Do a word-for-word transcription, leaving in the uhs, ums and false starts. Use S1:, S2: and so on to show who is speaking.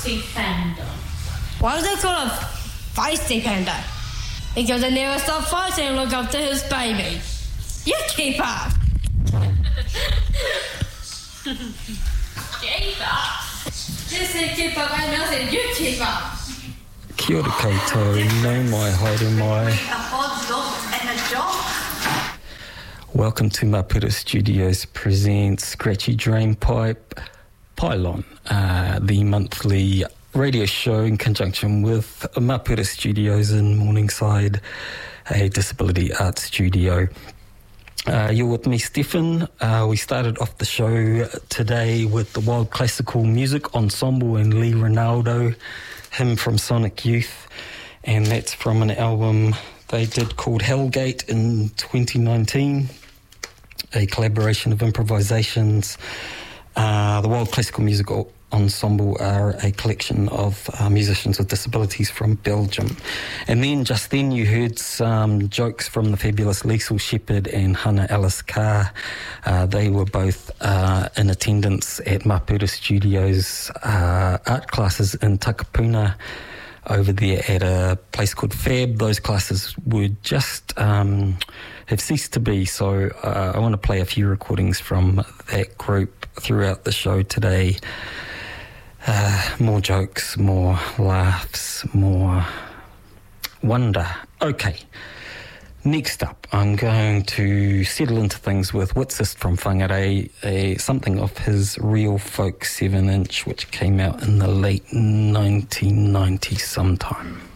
S1: feisty panda.
S2: Why do they call it feisty panda? Because they never stop fighting and look after his baby. You keep up.
S1: Keep up.
S2: You said keep up, and I said you keep up.
S3: Kia ora koutou, nau mai, haere mai.
S1: A bod lot and a job.
S3: Welcome to Mapura Studios presents Scratchy Drain Pipe Pylon, uh, the monthly radio show in conjunction with Mapura Studios in Morningside, a disability art studio. Uh, you're with me, Stefan. Uh, we started off the show today with the Wild Classical Music Ensemble and Lee Ronaldo, him from Sonic Youth, and that's from an album they did called Hellgate in twenty nineteen, a collaboration of improvisations. Uh, the Wild Classical Music Ensemble are a collection of uh, musicians with disabilities from Belgium. And then, just then, you heard some jokes from the fabulous Liesl Shepherd and Hannah Alice Carr. Uh, they were both uh, in attendance at Mapura Studios uh, art classes in Takapuna over there at a place called Fab. Those classes would just um, have ceased to be, so uh, I want to play a few recordings from that group throughout the show today. Uh, more jokes, more laughs, more wonder. Okay, next up, I'm going to settle into things with Witsist from Whangarei, a, something of his Real Folk seven inch, which came out in the late nineteen nineties sometime.